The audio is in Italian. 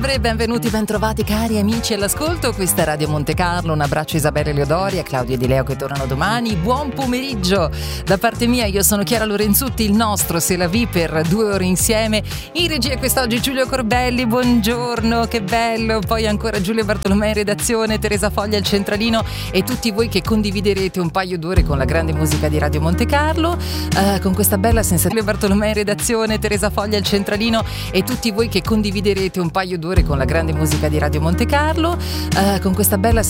ottobre, benvenuti, bentrovati cari amici all'ascolto. Questa è Radio Monte Carlo, un abbraccio a Isabella Leodori, a Claudio e Di Leo che tornano domani. Buon pomeriggio da parte mia, io sono Chiara Lorenzutti, il nostro C'est la vie per 2 ore insieme. In regia quest'oggi Giulio Corbelli, buongiorno, che bello. Poi ancora Giulio Bartolomei in redazione, Teresa Foglia al centralino e tutti voi che condividerete un paio d'ore con la grande musica di Radio Monte Carlo, con questa bella sensazione. Bartolomei in redazione, Teresa Foglia al centralino e tutti voi che condividerete un paio d'ore con la grande musica di Radio Monte Carlo, con questa bella